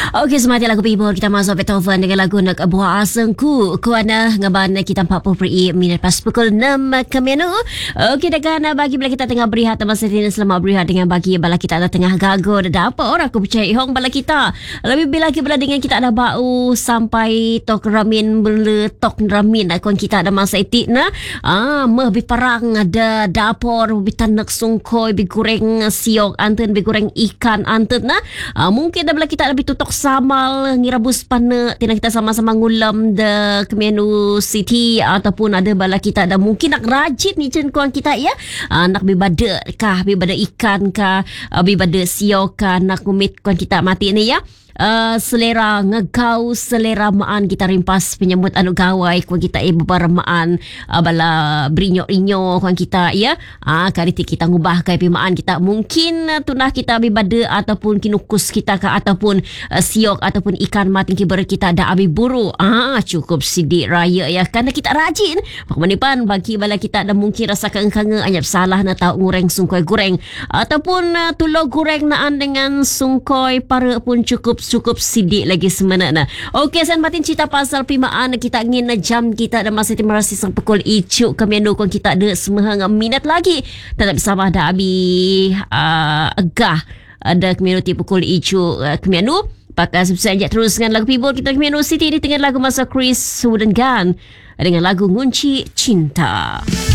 Okey, semati lagu people kita masuk Beethoven dengan lagu nak buah asengku. Kuana ngaban kita 40 minit pas pukul 6 ke menu. Okey, dengan bagi bila kita tengah berehat masa ini selamat berehat dengan bagi bala kita ada tengah gago dah apa orang aku percaya hong bala kita. Lebih bila kita dengan kita ada bau sampai tok ramin bela tok ramin akon kita ada masa etik na. Meh bi parang ada dapur bi tanak sungkoi bi goreng siok anten bi goreng ikan anten na. Mungkin dah bila kita lebih tutok samal ngirabus pana tina kita sama-sama ngulam de ke menu city ataupun ada bala kita ada mungkin nak rajin ni cen kuang kita ya. Nak bibada kah bibada ikan kah bibada siok kah nak kumit kuang kita mati ni ya. Selera ngegau selera maan kita rimpas penyambut anu gawai kuang kita beberapa maan bala berinyo-inyo kuang kita ya. Kariti kita ngubah kai maan kita mungkin tunah kita bibada ataupun kinukus kita ka ataupun siok ataupun ikan mati kiber kita ada abi buru. Cukup sidik raya ya karena kita rajin pakmanipan bagi bala kita ada mungkin rasa kengkanga anyap salah na tahu ngureng sungkoi goreng ataupun tulo goreng naan dengan sungkoi para pun cukup sidik lagi sebenarnya. Okey, sen batin cerita pasal pimaan kita ingin jam kita ada masa timarasi sang pukul icuk ke menu kon kita ada semua minit lagi. Tetap bersama ada abi agah ada ke menu pukul icuk ke menu. Pakai saja terus dengan lagu people kita ke menu city ini dengan lagu masa Chris Wooden Gun dengan lagu Ngunci Cinta.